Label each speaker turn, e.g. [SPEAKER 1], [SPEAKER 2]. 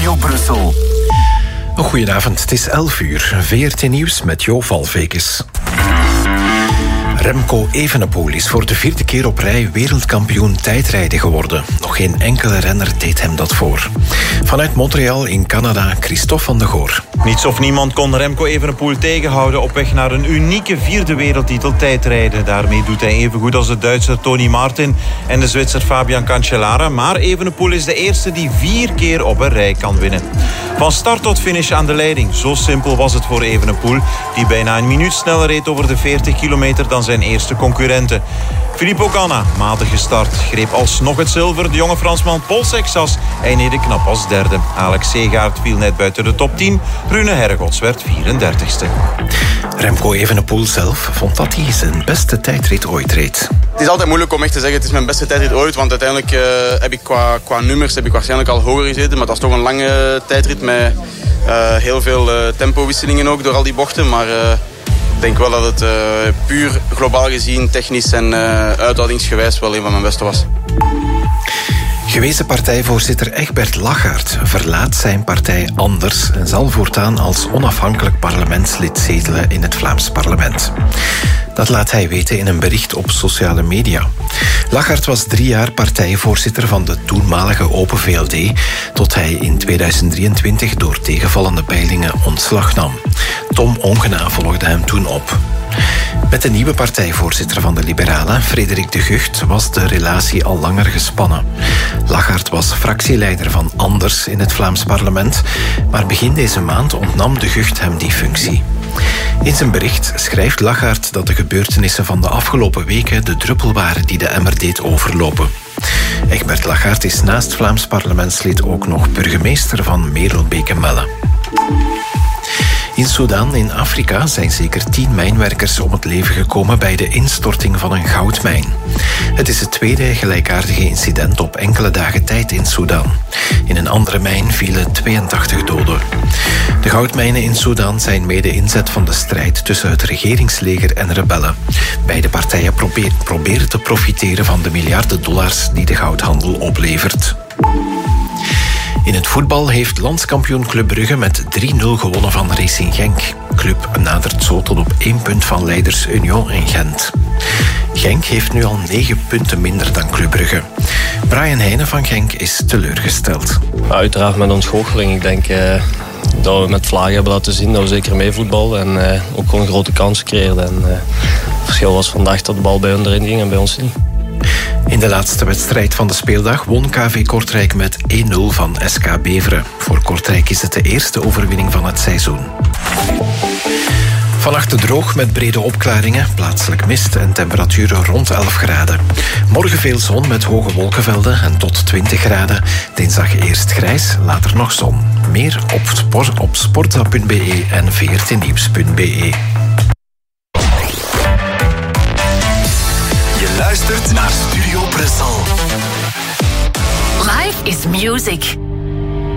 [SPEAKER 1] Studio Brussel.
[SPEAKER 2] Goedenavond, het is 11 uur. VRT Nieuws met Jo Valvekes. Remco Evenepoel is voor de 4e keer op rij wereldkampioen tijdrijden geworden. Nog geen enkele renner deed hem dat voor. Vanuit Montreal in Canada, Christophe van de Goor.
[SPEAKER 3] Niets of niemand kon Remco Evenepoel tegenhouden op weg naar een unieke 4e wereldtitel tijdrijden. Daarmee doet hij even goed als de Duitser Tony Martin en de Zwitser Fabian Cancellara. Maar Evenepoel is de eerste die 4 keer op een rij kan winnen. Van start tot finish aan de leiding. Zo simpel was het voor Evenepoel, die bijna een minuut sneller reed over de 40 kilometer dan zijn eerste concurrenten. Filippo Ganna, matig gestart, greep alsnog het zilver. De jonge Fransman Paul Sexas eindigde knap als derde. Alex Segaert viel net buiten de top 10. Rune Hergots werd 34ste.
[SPEAKER 2] Remco Evenepoel zelf vond dat hij zijn beste tijdrit ooit reed.
[SPEAKER 4] Het is altijd moeilijk om echt te zeggen het is mijn beste tijdrit ooit, want uiteindelijk heb ik qua nummers heb ik waarschijnlijk al hoger gezeten, maar dat is toch een lange tijdrit met heel veel tempowisselingen ook door al die bochten, maar ik denk wel dat het puur globaal gezien, technisch en uithoudingsgewijs wel een van mijn beste was.
[SPEAKER 2] Gewezen partijvoorzitter Egbert Lachaert verlaat zijn partij Anders en zal voortaan als onafhankelijk parlementslid zetelen in het Vlaams parlement. Dat laat hij weten in een bericht op sociale media. Lachaert was 3 jaar partijvoorzitter van de toenmalige Open VLD, tot hij in 2023 door tegenvallende peilingen ontslag nam. Tom Ongena volgde hem toen op. Met de nieuwe partijvoorzitter van de Liberalen, Frederik de Gucht, was de relatie al langer gespannen. Lachaert was fractieleider van Anders in het Vlaams parlement, maar begin deze maand ontnam de Gucht hem die functie. In zijn bericht schrijft Lachaert dat de gebeurtenissen van de afgelopen weken de druppel waren die de emmer deed overlopen. Egbert Lachaert is naast Vlaams parlementslid ook nog burgemeester van Merelbeke-Melle. In Sudan, in Afrika, zijn zeker 10 mijnwerkers om het leven gekomen bij de instorting van een goudmijn. Het is het tweede gelijkaardige incident op enkele dagen tijd in Sudan. In een andere mijn vielen 82 doden. De goudmijnen in Sudan zijn mede inzet van de strijd tussen het regeringsleger en rebellen. Beide partijen proberen te profiteren van de miljarden dollars die de goudhandel oplevert. In het voetbal heeft landskampioen Club Brugge met 3-0 gewonnen van Racing Genk. Club nadert zo tot op 1 punt van leiders Union en Gent. Genk heeft nu al 9 punten minder dan Club Brugge. Brian Heijnen van Genk is teleurgesteld.
[SPEAKER 5] Uiteraard met ontgoocheling. Ik denk dat we met vlagen hebben laten zien dat we zeker meevoetbalden en ook gewoon grote kansen creëerden. Het verschil was vandaag dat de bal bij hun erin ging en bij ons niet.
[SPEAKER 2] In de laatste wedstrijd van de speeldag won KV Kortrijk met 1-0 van SK Beveren. Voor Kortrijk is het de eerste overwinning van het seizoen. Vannacht droog met brede opklaringen, plaatselijk mist en temperaturen rond 11 graden. Morgen veel zon met hoge wolkenvelden en tot 20 graden. Dinsdag eerst grijs, later nog zon. Meer op sportza.be en vrtnieuws.be.
[SPEAKER 1] Luistert naar Studio Brussel.
[SPEAKER 6] Life is music.